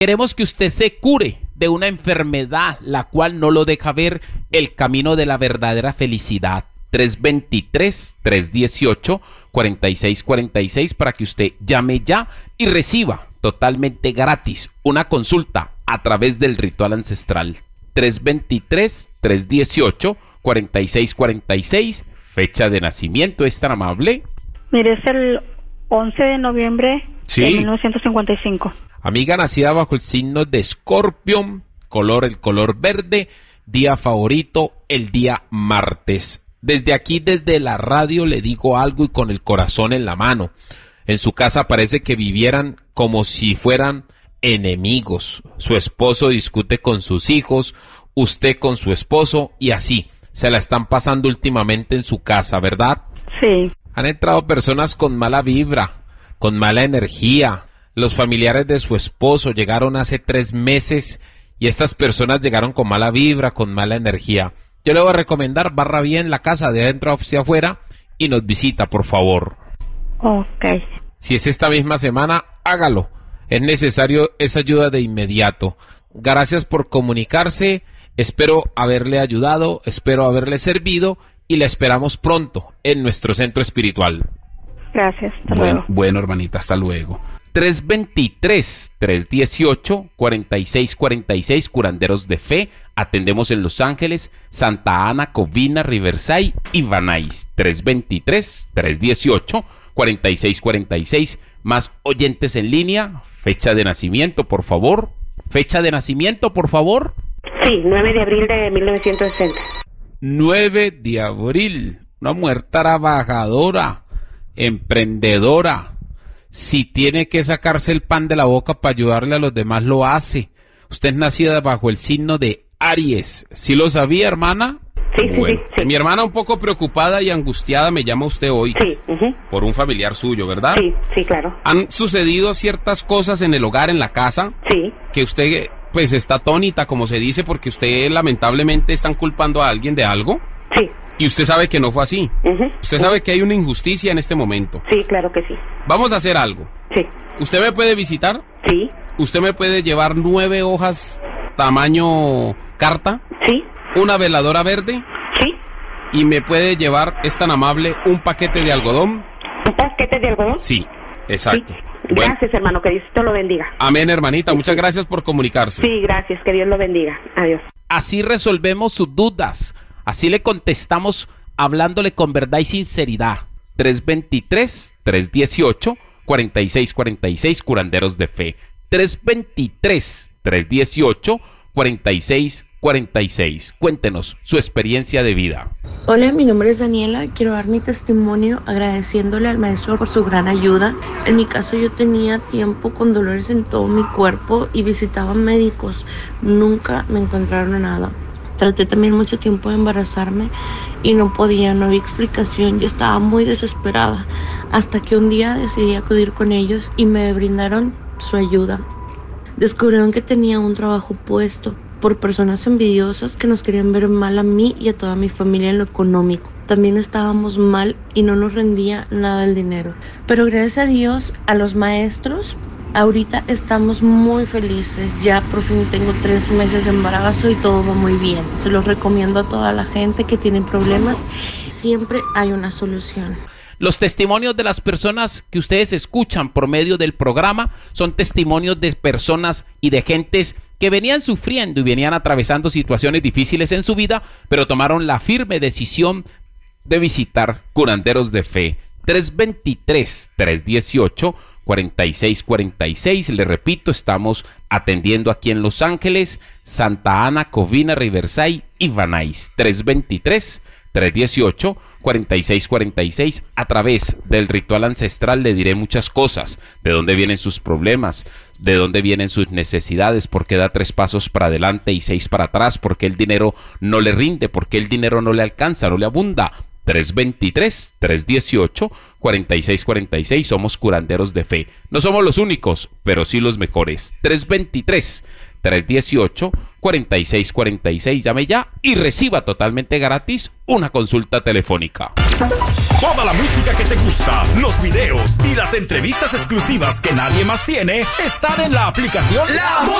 Queremos que usted se cure de una enfermedad la cual no lo deja ver el camino de la verdadera felicidad. 323-318-4646 para que usted llame ya y reciba totalmente gratis una consulta a través del ritual ancestral. 323-318-4646. Fecha de nacimiento, ¿es tan amable? Mire, es el 11 de noviembre Sí. de 1955. Amiga nacida bajo el signo de Escorpio, el color verde, día favorito, el día martes. Desde aquí, desde la radio, le digo algo y con el corazón en la mano. En su casa parece que vivieran como si fueran enemigos. Su esposo discute con sus hijos, usted con su esposo y así. Se la están pasando últimamente en su casa, ¿verdad? Sí. Han entrado personas con mala vibra, con mala energía. Los familiares de su esposo llegaron hace 3 meses y estas personas llegaron con mala vibra, con mala energía. Yo le voy a recomendar, barra bien la casa de adentro hacia afuera y nos visita, por favor. Ok. Si es esta misma semana, hágalo. Es necesario esa ayuda de inmediato. Gracias por comunicarse. Espero haberle ayudado, espero haberle servido y la esperamos pronto en nuestro centro espiritual. Gracias. Hasta luego. Bueno, hermanita, hasta luego. 323-318-4646, curanderos de fe. Atendemos en Los Ángeles, Santa Ana, Covina, Riverside y Van Nuys. 323-318-4646. Más oyentes en línea. Fecha de nacimiento, por favor. Fecha de nacimiento, por favor. Sí, 9 de abril de 1960. 9 de abril. Una mujer trabajadora, emprendedora. Si tiene que sacarse el pan de la boca para ayudarle a los demás, lo hace. Usted es nacida bajo el signo de Aries. ¿Sí lo sabía, hermana? Sí, Bueno, sí. mi hermana un poco preocupada y angustiada me llama usted hoy. Sí, Por un familiar suyo, ¿verdad? sí, claro. ¿Han sucedido ciertas cosas en el hogar, en la casa? Sí. Que usted, pues, está atónita, como se dice, porque usted lamentablemente están culpando a alguien de algo. Sí. Y usted sabe que no fue así. Usted sabe que hay una injusticia en este momento. Sí, claro que sí. Vamos a hacer algo. Sí. ¿Usted me puede visitar? Sí. ¿Usted me puede llevar 9 hojas tamaño carta? Sí. ¿Una veladora verde? Sí. ¿Y me puede llevar, es tan amable, un paquete de algodón? ¿Un paquete de algodón? Sí, exacto. Sí. Bueno, Gracias, hermano, que Dios te lo bendiga. amén, hermanita. Muchas gracias por comunicarse. Sí, gracias, que Dios lo bendiga. Adiós. Así resolvemos sus dudas. Así le contestamos hablándole con verdad y sinceridad. 323-318-4646, curanderos de fe. 323-318-4646. Cuéntenos su experiencia de vida. Hola, mi nombre es Daniela. Quiero dar mi testimonio agradeciéndole al maestro por su gran ayuda. En mi caso, yo tenía tiempo con dolores en todo mi cuerpo y visitaba médicos. Nunca me encontraron nada. Traté también mucho tiempo de embarazarme y no podía, no había explicación. Yo estaba muy desesperada hasta que un día decidí acudir con ellos y me brindaron su ayuda. Descubrieron que tenía un trabajo puesto por personas envidiosas que nos querían ver mal a mí y a toda mi familia en lo económico. También estábamos mal y no nos rendía nada el dinero. Pero gracias a Dios, a los maestros, ahorita estamos muy felices. Ya por fin tengo 3 meses de embarazo y todo va muy bien. Se los recomiendo a toda la gente que tiene problemas. Siempre hay una solución. Los testimonios de las personas que ustedes escuchan por medio del programa son testimonios de personas y de gentes que venían sufriendo y venían atravesando situaciones difíciles en su vida, pero tomaron la firme decisión de visitar curanderos de fe. 323-318-4646. Le repito, estamos atendiendo aquí en Los Ángeles, Santa Ana, Covina, Riverside y Van Nuys. 323-318-4646. A través del ritual ancestral le diré muchas cosas, de dónde vienen sus problemas, de dónde vienen sus necesidades, por qué da 3 pasos para adelante y 6 para atrás, por qué el dinero no le rinde, por qué el dinero no le alcanza, no le abunda. 323-318-4646. Somos curanderos de fe. No somos los únicos, pero sí los mejores. 323-318-4646. Llame ya y reciba totalmente gratis una consulta telefónica. Toda la música que te gusta, los videos y las entrevistas exclusivas que nadie más tiene están en la aplicación La